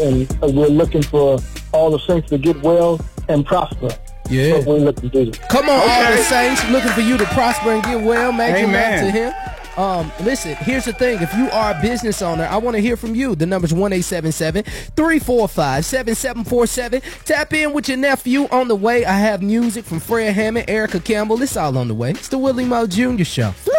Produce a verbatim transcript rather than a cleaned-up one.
and we're looking for all the saints to get well and prosper. Yeah. So we're looking to do. Come on, Okay. all the saints looking for you to prosper and get well. Make your Amen. man to him. Um, listen, here's the thing. If you are a business owner, I want to hear from you. The number's one eight seven seven, three four five, seven seven four seven. Tap in with your nephew on the way. I have music from Fred Hammond, Erica Campbell. It's all on the way. It's the Willie Mo Junior Show.